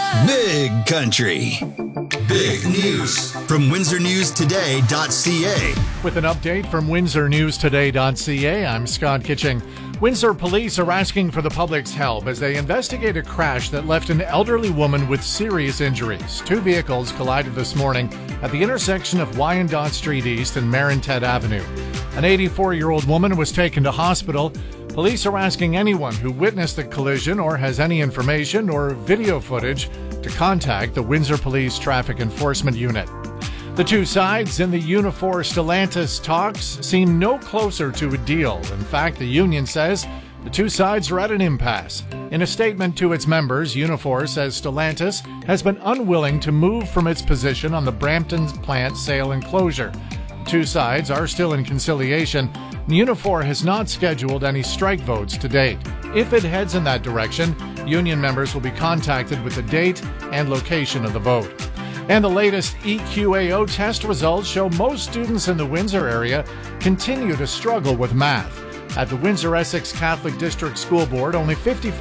Big Country. Big news from WindsorNewsToday.ca. With an update from WindsorNewsToday.ca, I'm Scott Kitching. Windsor police are asking for the public's help as they investigate a crash that left an elderly woman with serious injuries. Two vehicles collided this morning at the intersection of Wyandotte Street East and Marintet Avenue. An 84-year-old woman was taken to hospital. Police are asking anyone who witnessed the collision or has any information or video footage to contact the Windsor Police Traffic Enforcement Unit. The two sides in the Unifor Stellantis talks seem no closer to a deal. In fact, the union says the two sides are at an impasse. In a statement to its members, Unifor says Stellantis has been unwilling to move from its position on the Brampton plant sale and closure. The two sides are still in conciliation. Unifor has not scheduled any strike votes to date. If it heads in that direction, union members will be contacted with the date and location of the vote. And the latest EQAO test results show most students in the Windsor area continue to struggle with math. At the Windsor-Essex Catholic District School Board, only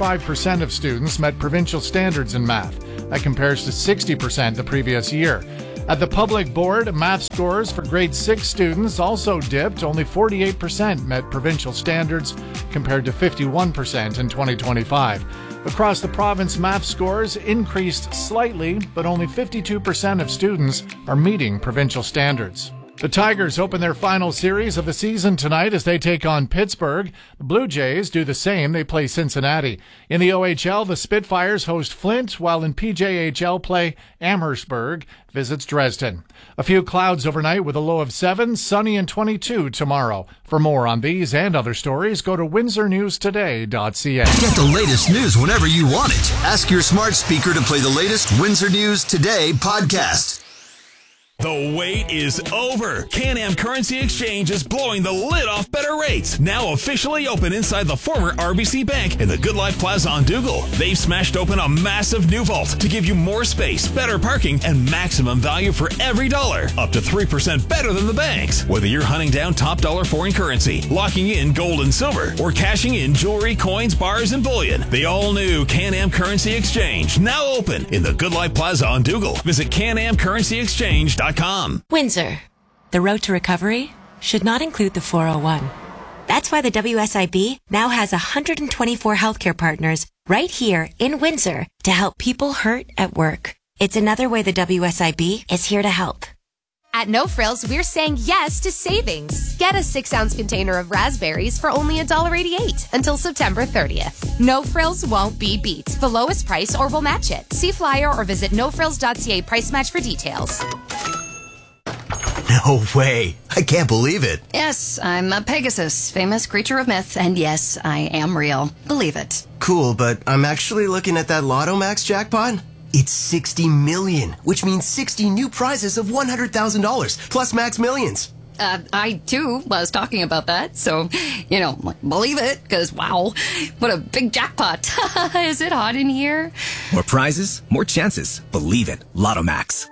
55% of students met provincial standards in math. That compares to 60% the previous year. At the public board, math scores for grade 6 students also dipped. Only 48% met provincial standards compared to 51% in 2025. Across the province, math scores increased slightly, but only 52% of students are meeting provincial standards. The Tigers open their final series of the season tonight as they take on Pittsburgh. The Blue Jays do the same. They play Cincinnati. In the OHL, the Spitfires host Flint, while in PJHL play, Amherstburg visits Dresden. A few clouds overnight with a low of 7, sunny and 22 tomorrow. For more on these and other stories, go to WindsorNewsToday.ca. Get the latest news whenever you want it. Ask your smart speaker to play the latest Windsor News Today podcast. The wait is over. Can-Am Currency Exchange is blowing the lid off better rates. Now officially open inside the former RBC Bank in the Good Life Plaza on Dougal. They've smashed open a massive new vault to give you more space, better parking, and maximum value for every dollar. Up to 3% better than the banks. Whether you're hunting down top dollar foreign currency, locking in gold and silver, or cashing in jewelry, coins, bars, and bullion, the all-new Can-Am Currency Exchange now open in the Good Life Plaza on Dougal. Visit CanAmCurrencyExchange.com. Windsor. The road to recovery should not include the 401. That's why the WSIB now has 124 healthcare partners right here in Windsor to help people hurt at work. It's another way the WSIB is here to help. At No Frills, we're saying yes to savings. Get a 6-ounce container of raspberries for only $1.88 until September 30th. No Frills won't be beat. The lowest price or we'll match it. See flyer or visit nofrills.ca price match for details. No way. I can't believe it. Yes, I'm a Pegasus, famous creature of myth, and yes, I am real. Believe it. Cool, but I'm actually looking at that Lotto Max jackpot. It's 60 million, which means 60 new prizes of $100,000 plus Max Millions. I too was talking about that, so, believe it, because wow, what a big jackpot. Is it hot in here? More prizes, more chances. Believe it. Lotto Max.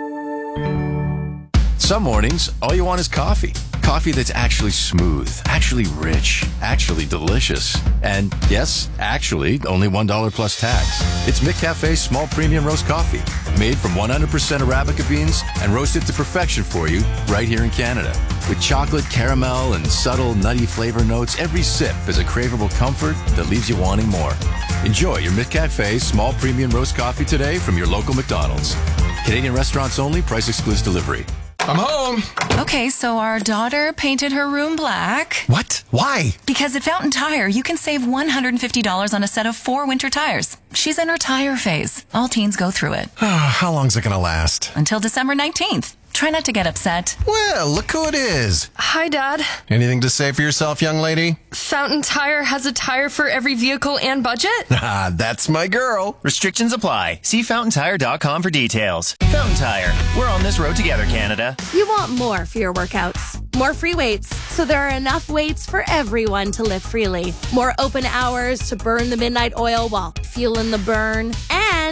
Some mornings, all you want is coffee. Coffee that's actually smooth, actually rich, actually delicious. And yes, actually, only $1 plus tax. It's McCafe's small premium roast coffee, made from 100% Arabica beans and roasted to perfection for you right here in Canada. With chocolate, caramel, and subtle nutty flavor notes, every sip is a craveable comfort that leaves you wanting more. Enjoy your McCafe small premium roast coffee today from your local McDonald's. Canadian restaurants only, price excludes delivery. I'm home. Okay, so our daughter painted her room black. What? Why? Because at Fountain Tire, you can save $150 on a set of 4 winter tires. She's in her tire phase. All teens go through it. How long's it gonna last? Until December 19th. Try not to get upset. Well, look who it is. Hi, Dad. Anything to say for yourself, young lady? Fountain Tire has a tire for every vehicle and budget? Ah, that's my girl. Restrictions apply. See FountainTire.com for details. Fountain Tire. We're on this road together, Canada. You want more for your workouts. More free weights, so there are enough weights for everyone to lift freely. More open hours to burn the midnight oil while feeling the burn. And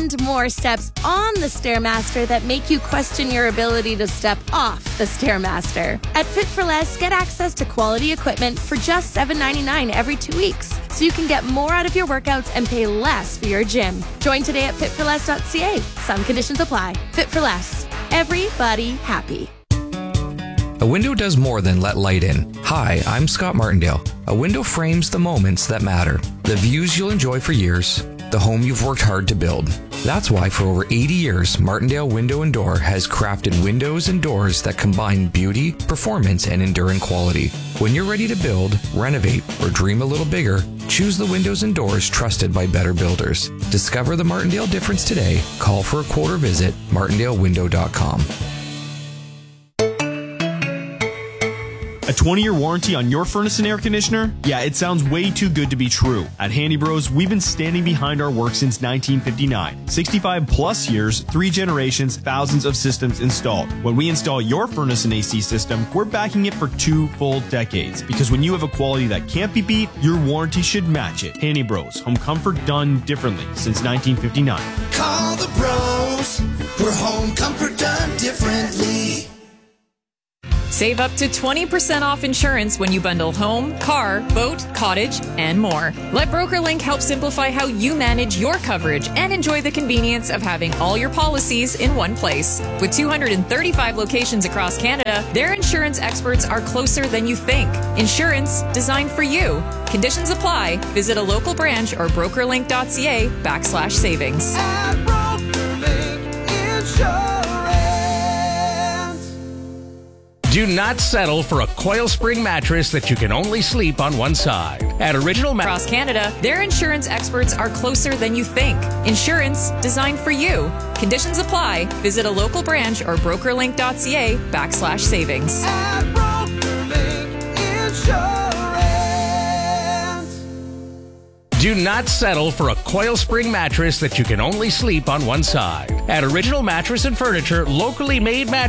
and more steps on the Stairmaster that make you question your ability to step off the Stairmaster. At Fit for Less, get access to quality equipment for just $7.99 every 2 weeks, so you can get more out of your workouts and pay less for your gym. Join today at fitforless.ca. Some conditions apply. Fit for Less. Everybody happy. A window does more than let light in. Hi, I'm Scott Martindale. A window frames the moments that matter. The views you'll enjoy for years. The home you've worked hard to build. That's why for over 80 years, Martindale Window & Door has crafted windows and doors that combine beauty, performance, and enduring quality. When you're ready to build, renovate, or dream a little bigger, choose the windows and doors trusted by better builders. Discover the Martindale difference today. Call for a quote or visit martindalewindow.com. A 20-year warranty on your furnace and air conditioner? Yeah, it sounds way too good to be true. At Handy Bros, we've been standing behind our work since 1959. 65 plus years, 3 generations, thousands of systems installed. When we install your furnace and AC system, we're backing it for 2 full decades. Because when you have a quality that can't be beat, your warranty should match it. Handy Bros, home comfort done differently since 1959. Call the bros, we're home comfort done differently. Save up to 20% off insurance when you bundle home, car, boat, cottage, and more. Let BrokerLink help simplify how you manage your coverage and enjoy the convenience of having all your policies in one place. With 235 locations across Canada, their insurance experts are closer than you think. Insurance designed for you. Conditions apply. Visit a local branch or brokerlink.ca/savings. At BrokerLink Insurance. Do not settle for a coil spring mattress that you can only sleep on one side. At Original Across Canada, their insurance experts are closer than you think. Insurance designed for you. Conditions apply. Visit a local branch or brokerlink.ca/savings. At BrokerLink Insurance. Do not settle for a coil spring mattress that you can only sleep on one side. At Original Mattress and Furniture, locally made mattresses